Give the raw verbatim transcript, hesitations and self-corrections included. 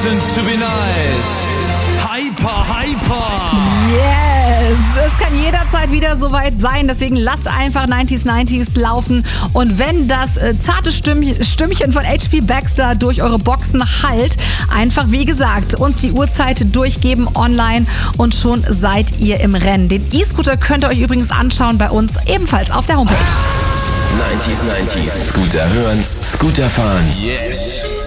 reason to be nice. Hyper, hyper. Yes, es kann jederzeit wieder soweit sein, deswegen lasst einfach neunziger neunzig laufen und wenn das äh, zarte Stimm- Stimmchen von H P Baxter durch eure Boxen hallt, einfach wie gesagt, uns die Uhrzeit durchgeben online und schon seid ihr im Rennen. Den E-Scooter könnt ihr euch übrigens anschauen bei uns ebenfalls auf der Homepage. neunziger neunzig. Scooter hören, Scooter fahren. Yes.